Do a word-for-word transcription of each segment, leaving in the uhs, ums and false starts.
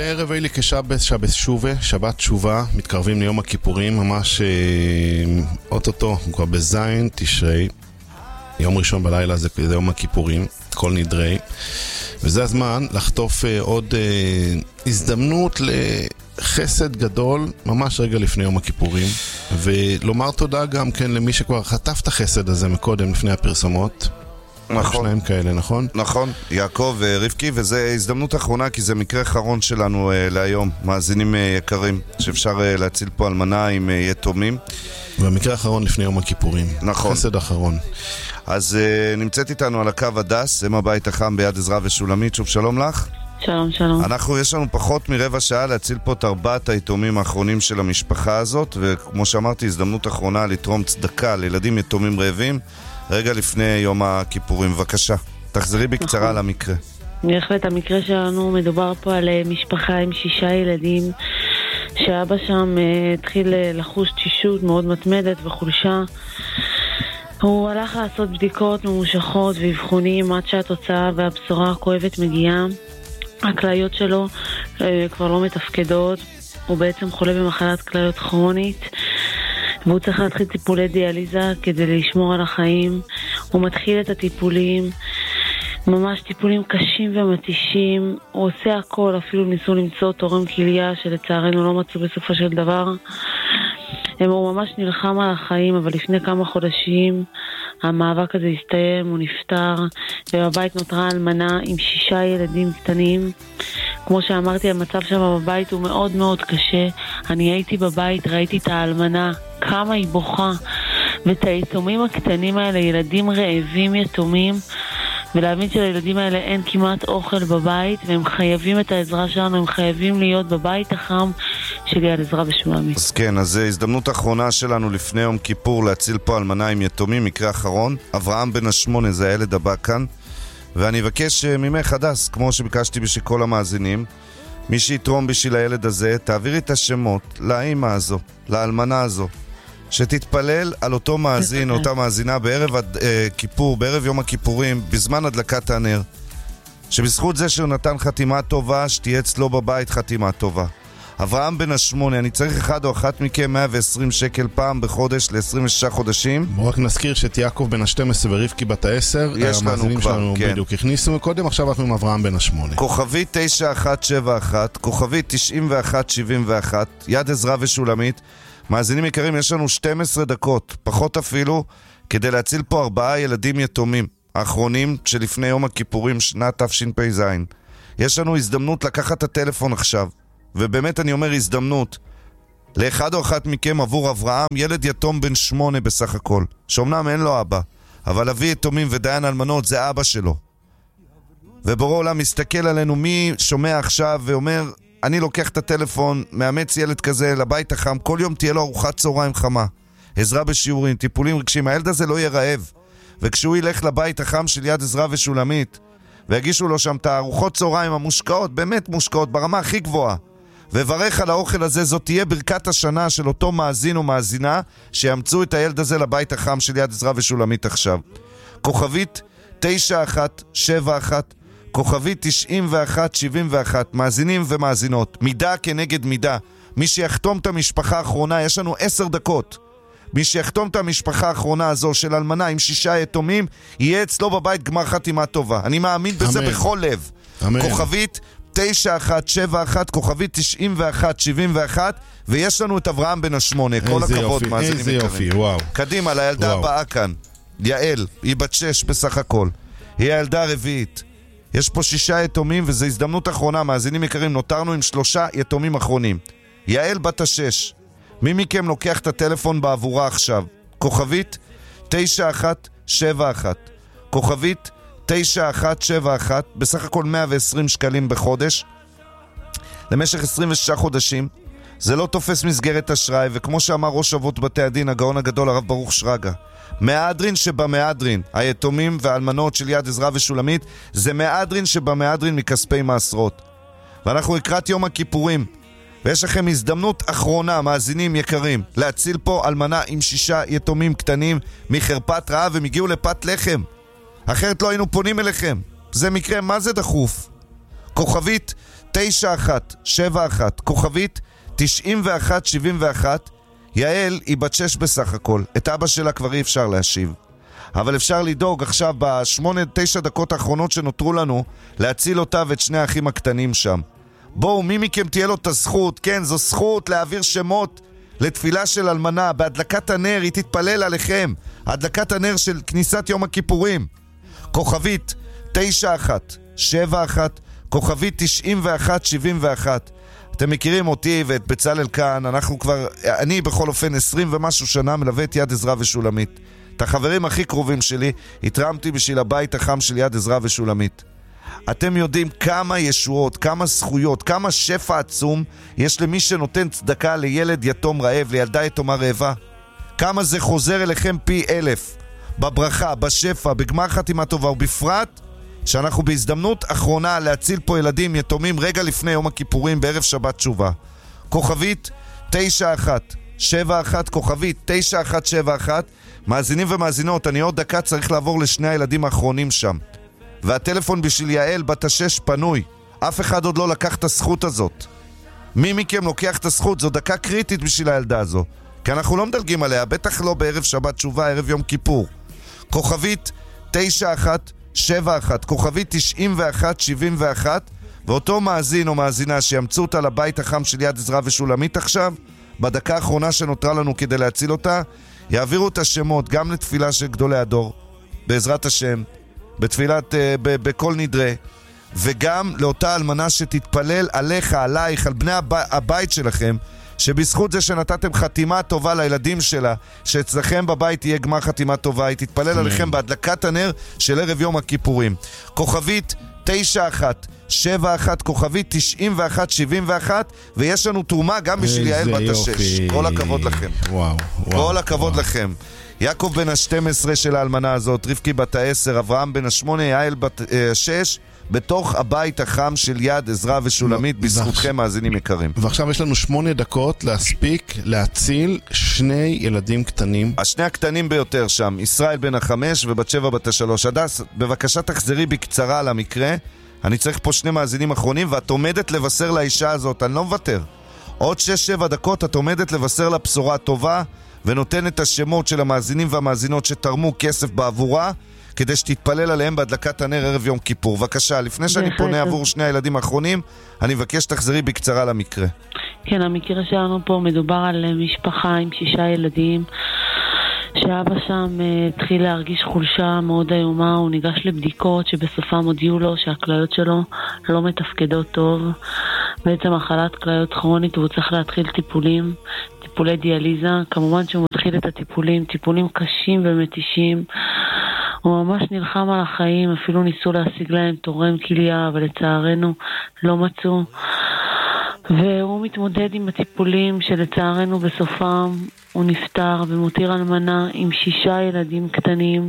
ערב אלי כשבת, שבת שובה, שבת תשובה, מתקרבים ליום הכיפורים, ממש אה, אוטוטו, כבר בזין תשרי, יום ראשון בלילה זה, זה יום הכיפורים, כל נדרי, וזה הזמן לחטוף אה, עוד אה, הזדמנות לחסד גדול, ממש רגע לפני יום הכיפורים, ולומר תודה גם כן למי שכבר חטף את החסד הזה מקודם לפני הפרסומות. נכון. שניים כאלה, נכון? נכון, יעקב ורבקי, וזה הזדמנות אחרונה כי זה מקרה אחרון שלנו uh, להיום, מאזינים uh, יקרים, שאפשר uh, להציל פה אלמנה עם uh, יתומים. והמקרה האחרון לפני יום הכיפורים. נכון. חסד אחרון. אז uh, נמצאת איתנו על הקו הדס, אם הבית החם ביד עזרא ושולמית, שוב שלום לך. שלום, שלום. אנחנו, יש לנו פחות מרבע שעה להציל פה את ארבעת היתומים האחרונים של המשפחה הזאת, וכמו שאמרתי, הזדמנות אחרונה לתרום צדקה לילדים יתומים רעבים, רגע לפני יום הכיפורים. בבקשה, תחזרי בקצרה נכון. על המקרה. בהחלט, המקרה שלנו מדובר פה על משפחה עם שישה ילדים, שאבא שם uh, התחיל uh, לחוש תשישות מאוד מתמדת וחולשה. הוא הלך לעשות בדיקות ממושכות ואבחונים עד שהתוצאה והבשורה הכואבת מגיעה. הכליות שלו uh, כבר לא מתפקדות, הוא בעצם חולה במחלת כליות כרונית, והוא צריך להתחיל טיפולי דיאליזה כדי לשמור על החיים. הוא מתחיל את הטיפולים, ממש טיפולים קשים ומתישים. הוא עושה הכל, אפילו ניסו למצוא תורם כליה שלצערנו לא מצאו בסופו של דבר. הוא ממש נלחם על החיים, אבל לפני כמה חודשים המאבק הזה הסתיים, הוא נפטר, ובבית נותרה אלמנה עם שישה ילדים קטנים. כמו שאמרתי, המצב שם בבית הוא מאוד מאוד קשה. אני הייתי בבית, ראיתי את האלמנה, כמה היא בוכה, ואת היתומים הקטנים האלה, ילדים רעבים יתומים, ולהבין שלילדים האלה אין כמעט אוכל בבית, והם חייבים את העזרה שלנו, הם חייבים להיות בבית החם של יד עזרא ושולמית. אז כן, אז זו הזדמנות האחרונה שלנו לפני יום כיפור להציל פה אלמנה עם יתומים. מקרה אחרון, אברהם בן השמונה, זה הילד הבא כאן, ואני אבקש ממך הדס, כמו שביקשתי בשביל כל המאזינים, מי שיתרום בשביל הילד הזה, תעבירי את השמות לאמא הזו, לאלמנה הזו, שתתפלל על אותו מאזין, אותה מאזינה בערב עד, אה, כיפור, בערב יום הכיפורים, בזמן הדלקת הנר, שבזכות זה שהוא נתן חתימה טובה, שתהיה אצלו בבית חתימה טובה. אברהם בן השמונה, אני צריך אחד או אחת מכם מאה ועשרים שקל פעם בחודש ל-עשרים ושש חודשים. בואו רק נזכיר שאת יעקב בן ה-שתים עשרה ורבקי בת ה-עשר, המאזינים שלנו כן. בדיוק הכניסו מקודם, עכשיו אנחנו עם אברהם בן השמונה. כוכבית תשע אחת שבע אחת, כוכבית תשעים ואחת שבעים ואחת, יד עזרא ושולמית. מאזינים יקרים, יש לנו שתים עשרה דקות, פחות אפילו, כדי להציל פה ארבעה ילדים יתומים, האחרונים שלפני יום הכיפורים שנת תשפ"ז. יש לנו הזדמנות לקחת את הטלפון עכשיו, ובאמת אני אומר הזדמנות, לאחד או אחת מכם עבור אברהם, ילד יתום בן שמונה בסך הכל, שאומנם אין לו אבא, אבל אבי יתומים ודיין אלמנות זה אבא שלו. ובורא עולם מסתכל עלינו, מי שומע עכשיו ואומר, אני לוקח את הטלפון, מאמץ ילד כזה לבית החם, כל יום תהיה לו ארוחת צהריים חמה, עזרה בשיעורים, טיפולים רגשיים, הילד הזה לא יהיה רעב. וכשהוא ילך לבית החם של יד עזרא ושולמית, ויגישו לו שם את הארוחות צהריים המושקעות, באמת מושקעות, ברמה הכי גבוהה, וברך על האוכל הזה, זאת תהיה ברכת השנה של אותו מאזין או מאזינה, שיאמצו את הילד הזה לבית החם של יד עזרא ושולמית עכשיו. כוכבית תשע אחת שבע אחת, כוכבית תשעים ואחת שבעים ואחת, מאזינים ומאזינות, מידה כנגד מידה. מי שיחתום את המשפחה האחרונה, יש לנו עשר דקות, מי שיחתום את המשפחה האחרונה הזו של אלמנה עם שישה יתומים, יהיה אצלו בבית גמר חתימה טובה. אני מאמין בזה אמן. בכל לב. אמן. כוכבית תשע אחת שבע אחת, כוכבית תשעים ואחת שבעים ואחת, ויש לנו את אברהם בן השמונה. כל הכבוד, מאזינים יקרים. איזה יופי, וואו. קדימה, לילדה הבאה כאן, יעל, היא בת שש בסך הכל, היא הילדה הרביעית. יש פה שישה יתומים, וזו הזדמנות אחרונה, מאזינים יקרים, נותרנו עם שלושה יתומים אחרונים. יעל בת השש, מי מכם לוקח את הטלפון בעבורה עכשיו? כוכבית תשע אחת שבע אחת, כוכבית תשע אחת שבע אחת, בסך הכל מאה ועשרים שקלים בחודש, למשך עשרים ושש חודשים. זה לא תופס מסגרת אשראי, וכמו שאמר ראש אבות בתי הדין, הגאון הגדול הרב ברוך שרגא, מהדרין שבמהדרין, היתומים והאלמנות של יד עזרא ושולמית, זה מהדרין שבמהדרין מכספי מעשרות. ואנחנו לקראת יום הכיפורים, ויש לכם הזדמנות אחרונה, מאזינים יקרים, להציל פה אלמנה עם שישה יתומים קטנים מחרפת רעב, והם הגיעו לפת לחם, אחרת לא היינו פונים אליכם. זה מקרה, מה זה דחוף? כוכבית תשע אחת שבע אחת, כוכבית תשעים ואחת שבעים ואחת. יעל היא בת שש בסך הכל, את אבא שלה כבר אי אפשר להשיב, אבל אפשר לדאוג עכשיו בשמונה תשע דקות האחרונות שנותרו לנו להציל אותה ואת שני האחים הקטנים שם. בואו, מי מכם תהיה לו את הזכות, כן, זו זכות להעביר שמות לתפילה של אלמנה, בהדלקת הנר היא תתפלל עליכם, הדלקת הנר של כניסת יום הכיפורים. כוכבית תשע אחת שבע אחת, כוכבית תשעים ואחת שבעים ואחת. אתם מכירים אותי ואת בצלאל כאן, אנחנו כבר, אני בכל אופן עשרים ומשהו שנה מלווה את יד עזרא ושולמית. את החברים הכי קרובים שלי התרמתי בשביל הבית החם של יד עזרא ושולמית. אתם יודעים כמה ישועות, כמה זכויות, כמה שפע עצום יש למי שנותן צדקה לילד יתום רעב, לילדה יתומה רעבה. כמה זה חוזר אליכם פי אלף, בברכה, בשפע, בגמר חתימה טובה, ובפרט שאנחנו בהזדמנות אחרונה להציל פה ילדים יתומים רגע לפני יום הכיפורים בערב שבת תשובה. כוכבית תשע אחת שבע אחת, כוכבית תשע אחת שבע אחת. מאזינים ומאזינות, אני עוד דקה צריך לעבור לשני הילדים האחרונים שם, והטלפון בשביל יעל בת השש פנוי. אף אחד עוד לא לקח את הזכות הזאת. מי מכם לוקח את הזכות? זו דקה קריטית בשביל הילדה הזו, כי אנחנו לא מדלגים עליה, בטח לא בערב שבת תשובה, ערב יום כיפור. כוכבית תשע אחת שבע אחת, כוכבית תשעים ואחת שבעים ואחת. ואותו מאזין או מאזינה שימצאו אותה לבית החם של יד עזרא ושולמית עכשיו, בדקה האחרונה שנותרה לנו כדי להציל אותה, יעבירו את השמות גם לתפילה של גדולי הדור, בעזרת השם, בתפילת, ב- בכל נדרה, וגם לאותה אלמנה שתתפלל עליך, עלייך, על בני הב- הבית שלכם, שבזכות זה שנתתם חתימה טובה לילדים שלה, שאצלכם בבית תהיה גמר חתימה טובה, היא תתפלל עליכם בהדלקת הנר של ערב יום הכיפורים. כוכבית תשע אחת שבע אחת, כוכבית תשעים ואחת שבעים ואחת. ויש לנו תרומה גם בשביל יעל בת השש. כל הכבוד לכם. וואו, וואו, כל הכבוד וואו. לכם. יעקב בן ה-שתים עשרה של האלמנה הזאת, רבקי בת ה-עשר, אברהם בן ה-שמונה, יעל בת ה-שש, בתוך הבית החם של יד עזרא ושולמית, בזכותכם מאזינים יקרים. ועכשיו יש לנו שמונה דקות להספיק להציל שני ילדים קטנים. השני הקטנים ביותר שם, ישראל בן החמש ובת שבע בת השלוש. הדס, בבקשה תחזרי בקצרה על המקרה. אני צריך פה שני מאזינים אחרונים, ואת עומדת לבשר לאישה הזאת, אני לא מוותר. עוד שש שבע דקות את עומדת לבשר לה בשורה טובה, ונותן את השמות של המאזינים והמאזינות שתרמו כסף בעבורה, כדי שתתפלל עליהם בהדלקת הנר ערב יום כיפור. בבקשה, לפני שאני פונה עבור שני הילדים האחרונים, אני מבקש תחזרי בקצרה למקרה. כן, המקרה שלנו פה מדובר על משפחה עם שישה ילדים, שאבא שם uh, התחיל להרגיש חולשה מאוד איומה. הוא ניגש לבדיקות שבסופם הודיעו לו שהכליות שלו לא מתפקדות טוב, בעצם מחלת כליות כרונית, והוא צריך להתחיל טיפולים, טיפולי דיאליזה. כמובן שהוא מתחיל את הטיפולים, טיפולים קשים ומתישים. הוא ממש נלחם על החיים, אפילו ניסו להשיג להם תורם כליה, אבל לצערנו לא מצאו. והוא מתמודד עם הטיפולים שלצערנו בסופם הוא נפטר, ומותיר אלמנה עם שישה ילדים קטנים,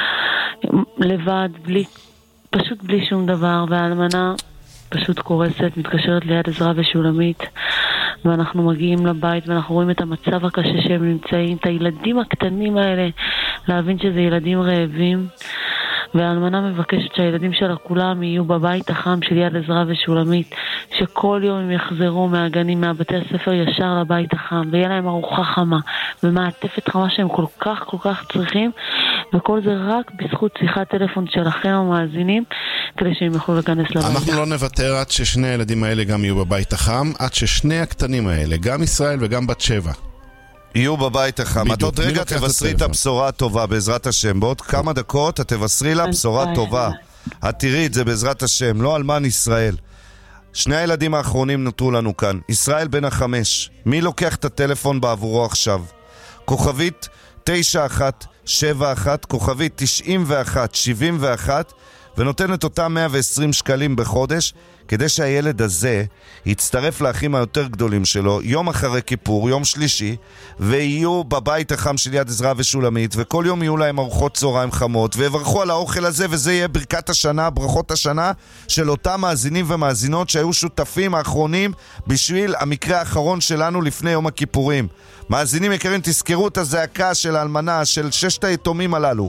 לבד, בלי, פשוט בלי שום דבר, והאלמנה פשוט קורסת, מתקשרת ליד עזרא ושולמית, ואנחנו מגיעים לבית ואנחנו רואים את המצב הקשה שהם נמצאים, את הילדים הקטנים האלה, להבין שזה ילדים רעבים, והאלמנה מבקשת שהילדים שלה כולם יהיו בבית החם של יד עזרא ושולמית, שכל יום הם יחזרו מהגנים, מהבתי הספר ישר לבית החם, ויהיה להם ארוחה חמה ומעטפת חמה שהם כל כך כל כך צריכים, וכל זה רק בזכות שיחת טלפון שלכם המאזינים, כדי שהם יוכלו להיכנס לבית. אנחנו לא נוותר עד ששני הילדים האלה גם יהיו בבית החם, עד ששני הקטנים האלה, גם ישראל וגם בת שבע, יהיו בבית החם. את עוד רגע תבשרי את הבשורה הטובה בעזרת השם. בעוד כמה דקות את תבשרי לה בשורה טובה. את תראי את זה בעזרת השם. לא אלמן ישראל. שני הילדים האחרונים נותרו לנו כאן. ישראל בן החמש. מי לוקח את הטלפון בעבורו עכשיו? כוכבית תשע אחת שבע אחת, כוכבית תשעים ואחת שבעים ואחת, ונותנת אותם מאה ועשרים שקלים בחודש, כדי שהילד הזה יצטרף לאחים היותר גדולים שלו יום אחרי כיפור, יום שלישי, ויהיו בבית החם של יד עזרא ושולמית, וכל יום יהיו להם ארוחות צהריים חמות, ויברכו על האוכל הזה, וזה יהיה ברכת השנה, ברכות השנה של אותם מאזינים ומאזינות שהיו שותפים האחרונים בשביל המקרה האחרון שלנו לפני יום הכיפורים. מאזינים יקרים, תזכרו את הזעקה של האלמנה, של ששת היתומים הללו.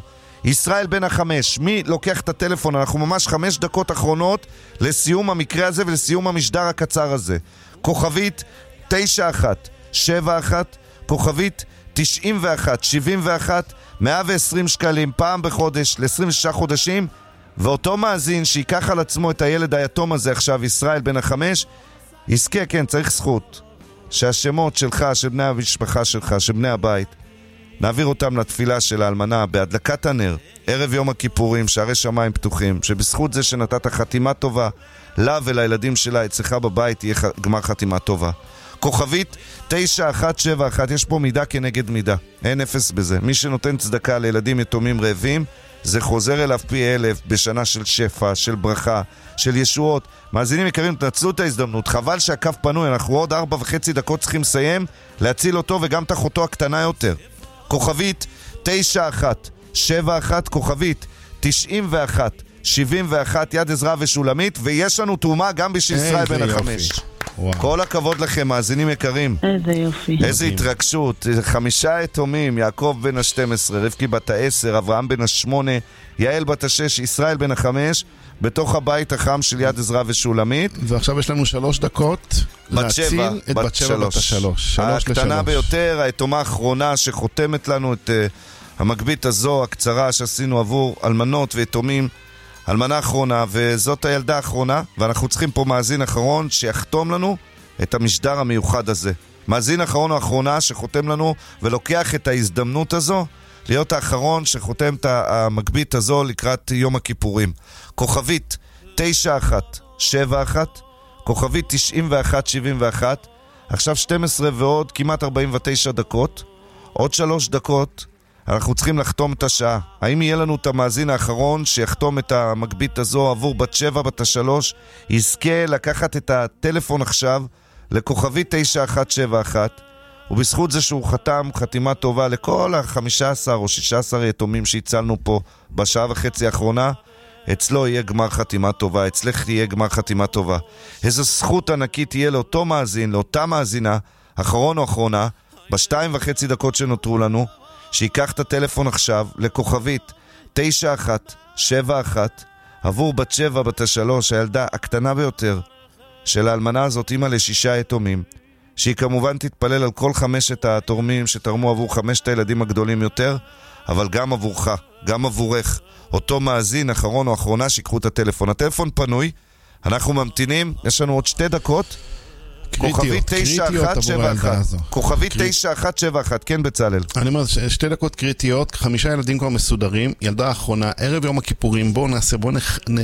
ישראל בן החמש, מי לוקח את הטלפון? אנחנו ממש חמש דקות אחרונות לסיום המקרה הזה ולסיום המשדר הקצר הזה. כוכבית תשע אחת שבע אחת, כוכבית תשעים ואחת שבעים ואחת, מאה ועשרים שקלים פעם בחודש ל-עשרים ושש חודשים, ואותו מאזין שיקח על עצמו את הילד היתום הזה עכשיו, ישראל בן החמש, יזכה, כן, צריך זכות שהשמות שלך, של בני המשפחה שלך, של בני הבית, נעביר אותם לתפילה של האלמנה בהדלקת הנר, ערב יום הכיפורים, שערי שמיים פתוחים, שבזכות זה שנתת חתימה טובה לה ולילדים שלה, אצלך בבית יהיה גמר חתימה טובה. כוכבית תשע אחת שבע אחת, יש פה מידה כנגד מידה, אין אפס בזה. מי שנותן צדקה לילדים יתומים רעבים, זה חוזר אליו פי אלף בשנה של שפע, של ברכה, של ישועות. מאזינים יקרים, תנצלו את ההזדמנות, חבל שהקו פנוי, אנחנו עוד ארבע וחצי דקות צריכים לסיים, להציל אותו וגם את אחותו הקטנה יותר. כוכבית תשע אחת שבע אחת, כוכבית תשעים ואחת שבעים ואחת, יד עזרא ושולמית, ויש לנו תרומה גם בשביל ישראל בן החמש. וואו. כל הכבוד לכם, מאזינים יקרים. איזה יופי. איזה התרגשות. חמישה יתומים, יעקב בן ה-שתים עשרה, רבקי בת ה-עשר, אברהם בן ה-שמונה, יעל בת ה-שש, ישראל בן החמש, בתוך הבית החם של יד עזרא ושולמית. ועכשיו יש לנו שלוש דקות להציל את בת שבע בת השלוש. הקטנה ביותר, היתומה האחרונה שחותמת לנו את uh, המגבית הזו, הקצרה שעשינו עבור אלמנות ויתומים, אלמנה האחרונה, וזאת הילדה האחרונה, ואנחנו צריכים פה מאזין אחרון שיחתום לנו את המשדר המיוחד הזה. מאזין אחרון או אחרונה שחותם לנו ולוקח את ההזדמנות הזו להיות האחרון שחותם את המגבית הזו לקראת יום הכיפורים. כוכבית תשע אחת שבע אחת, כוכבית תשעים ואחת שבעים ואחת, עכשיו שתים עשרה ועוד כמעט ארבעים ותשע דקות, עוד שלוש דקות אנחנו צריכים לחתום את השעה. האם יהיה לנו את המאזין האחרון שיחתום את המגבית הזו עבור בת שבע בת השלוש, יזכה לקחת את הטלפון עכשיו לכוכבית תשע אחת שבע אחת, ובזכות זה שהוא חתם חתימה טובה לכל ה-חמישה עשר או שישה עשר יתומים שהצלנו פה בשעה וחצי האחרונה, אצלו יהיה גמר חתימה טובה, אצלך יהיה גמר חתימה טובה. איזו זכות ענקית תהיה לאותו מאזין, לאותה מאזינה, אחרון או אחרונה, בשתיים וחצי דקות שנותרו לנו, שיקח את הטלפון עכשיו לכוכבית תשע אחת שבע אחת עבור בת שבע בת השלוש, הילדה הקטנה ביותר של האלמנה הזאת, אמא לשישה יתומים, שהיא כמובן תתפלל על כל חמשת התורמים שתרמו עבור חמשת הילדים הגדולים יותר, אבל גם עבורך, גם עבורך, אותו מאזין אחרון או אחרונה שיקחו את הטלפון. הטלפון פנוי, אנחנו ממתינים, יש לנו עוד שתי דקות. כוכבית תשע אחת שבע אחת, כוכבית תשע אחת שבע אחת, כן בצלאל. אני אומר, שתי דקות קריטיות, חמישה ילדים כבר מסודרים, ילדה האחרונה, ערב יום הכיפורים, בואו נעשה, בואו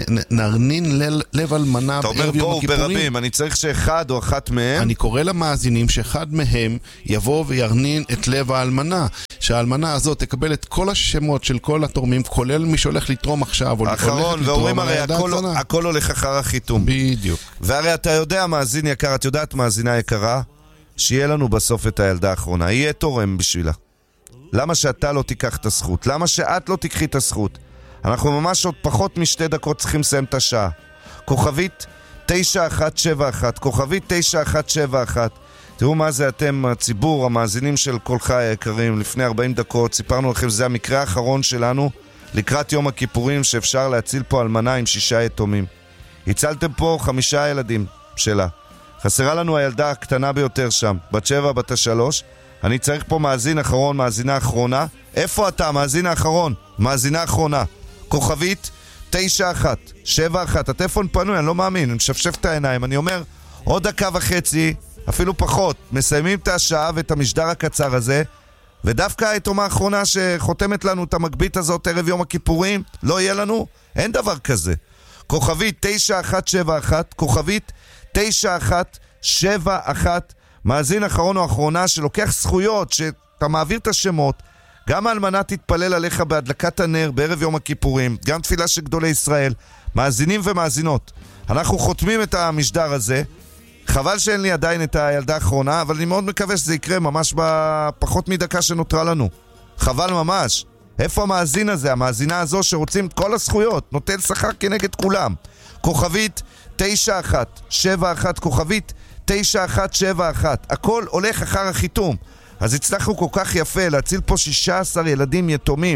נרנין לב אלמנה בערב יום הכיפורים. אתה אומר בואו ברבים, אני צריך שאחד או אחת מהם. אני קורא למאזינים שאחד מהם יבוא וירנין את לב האלמנה, שהאלמנה הזאת תקבל את כל השמות של כל התורמים, כולל מי שהולך לתרום עכשיו, האחרון, ואומרים הרי הכל הולך אחר החיתום. בדיוק. והרי אתה יודע, מאזין יקר, את יודעת מאזינה יקרה, שיהיה לנו בסוף את הילדה האחרונה, יהיה תורם בשבילה. למה שאתה לא תיקח את הזכות? למה שאת לא תיקחי את הזכות? אנחנו ממש עוד פחות משתי דקות צריכים לסיים את השעה. כוכבית תשע אחת שבע אחת, כוכבית תשע אחת שבע אחת. תראו מה זה אתם, הציבור, המאזינים של קולך היקרים. לפני ארבעים דקות סיפרנו לכם, זה המקרה האחרון שלנו לקראת יום הכיפורים, שאפשר להציל פה אלמנה עם שישה יתומים. הצלתם פה חמישה ילדים שלה, חסרה לנו הילדה הקטנה ביותר שם, בת שבע בת השלוש. אני צריך פה מאזין אחרון, מאזינה אחרונה. איפה אתה, מאזין האחרון? מאזינה אחרונה, כוכבית תשע אחת שבע אחת. הטלפון פנוי, אני לא מאמין, אני משפשף את העיניים. אני אומר, עוד דקה וחצי, אפילו פחות, מסיימים את השעה ואת המשדר הקצר הזה, ודווקא היתומה האחרונה שחותמת לנו את המגבית הזאת ערב יום הכיפורים, לא יהיה לנו? אין דבר כזה. כוכבית תשע אחת שבע אחת, כוכבית תשע אחת שבע אחת, מאזין אחרון או אחרונה שלוקח זכויות, שאתה מעביר את השמות, גם האלמנה תתפלל עליך בהדלקת הנר בערב יום הכיפורים, גם תפילה של גדולי ישראל. מאזינים ומאזינות, אנחנו חותמים את המשדר הזה. חבל שאין לי עדיין את הילדה האחרונה, אבל אני מאוד מקווה שזה יקרה ממש בפחות מדקה שנותרה לנו. חבל ממש. איפה המאזין הזה, המאזינה הזו שרוצים את כל הזכויות, נוטל שכר כנגד כולם. כוכבית תשע אחת שבע אחת, כוכבית תשע אחת שבע אחת. הכל הולך אחר החיתום. אז הצלחנו כל כך יפה להציל פה שישה עשר ילדים יתומים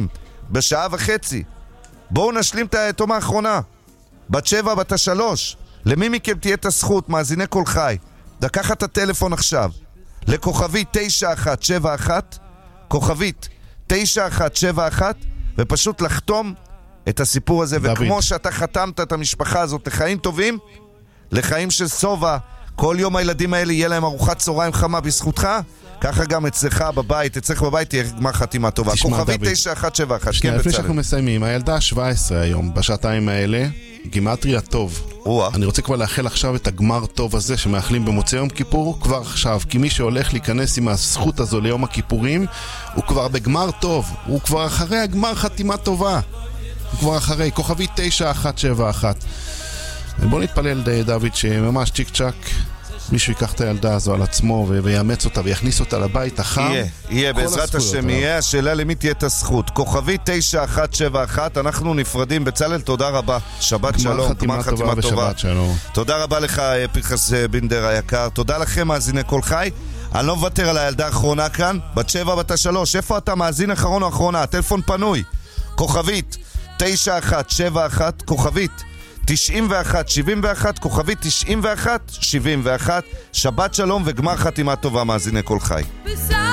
בשעה וחצי. בואו נשלים את היתום האחרונה. בת שבע, בת השלוש. למי מכם תהיה את הזכות, מאזיני כל חי, לקחת את הטלפון עכשיו לכוכבית תשע אחת שבע אחת, כוכבית תשע אחת שבע אחת, ופשוט לחתום את הסיפור הזה. דוד. וכמו שאתה חתמת את המשפחה הזאת לחיים טובים, לחיים של סובה, כל יום הילדים האלה יהיה להם ארוחת צהריים חמה בזכותך, ככה גם אצלך בבית, אצלך בבית תהיה גמר חתימה טובה. כוכבית תשע אחת שבע אחת. שנייה, לפני שאנחנו מסיימים, הילדה שבע עשרה היום, בשעתיים האלה, גימטריה טוב. ווא. אני רוצה כבר לאחל עכשיו את הגמר טוב הזה שמאחלים במוצאי יום כיפור כבר עכשיו, כי מי שהולך להיכנס עם הזכות הזו ליום הכיפורים הוא כבר בגמר טוב, הוא כבר אחרי הגמר חתימה טובה, הוא כבר אחרי כוכבית תשע אחת שבע אחת. בוא נתפלל דוד שממש צ'יק צ'ק מישהו ייקח את הילדה הזו על עצמו ויאמץ אותה ויכניס אותה לבית החם. יהיה, יהיה, בעזרת השם יהיה. השאלה למי תהיה את הזכות. כוכבית תשע אחת שבע אחת. אנחנו נפרדים. בצלאל, תודה רבה. שבת שלום. גמר חתימה טובה. תודה רבה לך פרחס בינדר היקר. תודה לכם מאזיני כל חי. אני לא מוותר על הילדה האחרונה כאן, בת שבע, בת השלוש. איפה אתה מאזין אחרון או אחרונה? הטלפון פנוי. כוכבית תשע אחת שבע אחת, כוכבית תשעים ואחת שבעים ואחת, כוכבית תשעים ואחת שבעים ואחת. שבת שלום וגמר חתימה טובה מאזיני כל חי.